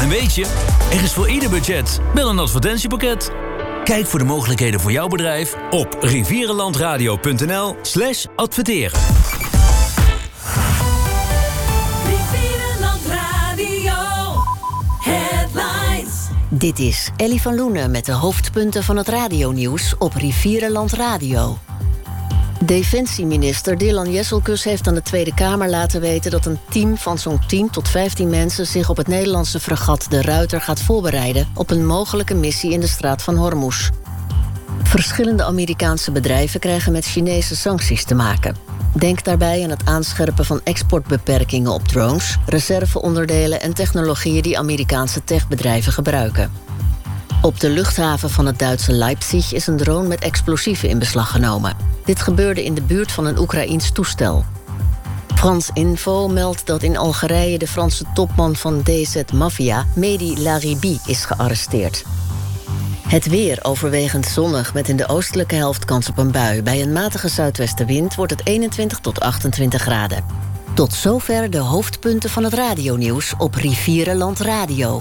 En weet je, er is voor ieder budget wel een advertentiepakket. Kijk voor de mogelijkheden voor jouw bedrijf op rivierenlandradio.nl/adverteren. Rivierenland Radio Headlines. Dit is Ellie van Loenen met de hoofdpunten van het radionieuws op Rivierenland Radio. Defensieminister Dylan Jesselkus heeft aan de Tweede Kamer laten weten dat een team van zo'n 10 tot 15 mensen zich op het Nederlandse fregat De Ruiter gaat voorbereiden op een mogelijke missie in de Straat van Hormuz. Verschillende Amerikaanse bedrijven krijgen met Chinese sancties te maken. Denk daarbij aan het aanscherpen van exportbeperkingen op drones, reserveonderdelen en technologieën die Amerikaanse techbedrijven gebruiken. Op de luchthaven van het Duitse Leipzig is een drone met explosieven in beslag genomen. Dit gebeurde in de buurt van een Oekraïens toestel. Frans Info meldt dat in Algerije de Franse topman van DZ Mafia, Mehdi Laribi, is gearresteerd. Het weer overwegend zonnig met in de oostelijke helft kans op een bui. Bij een matige zuidwestenwind wordt het 21 tot 28 graden. Tot zover de hoofdpunten van het radionieuws op Rivierenland Radio.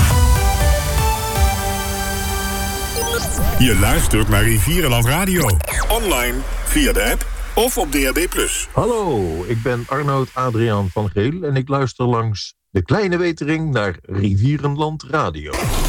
Je luistert naar Rivierenland Radio. Online, via de app of op DAB+. Hallo, ik ben Arnoud Adriaan van Geel en ik luister langs de Kleine Wetering naar Rivierenland Radio.